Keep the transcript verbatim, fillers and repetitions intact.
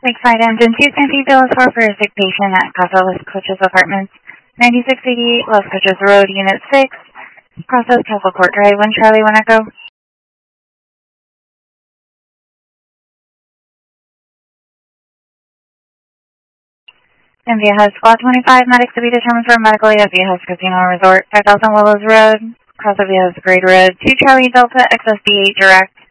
Lakeside Engine two San Pedro is for a sick patient at Casa Las Coches Apartments, ninety-six eighty-eight Las Coches Road, Unit six, Process Castle Court Drive, one Charlie, one Echo. In Viejas, Squad twenty-five, medics to be determined for medical aid at Viejas Casino Resort, five thousand Willows Road, Casa Viejas Grade Road, two Charlie Delta, X S D eight direct.